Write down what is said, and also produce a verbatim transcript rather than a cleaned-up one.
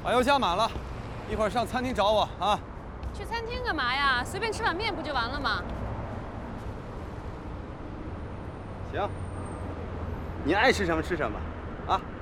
把油加满了，一会儿上餐厅找我啊。 去餐厅干嘛呀？随便吃碗面不就完了吗？ 行，你爱吃什么吃什么，啊。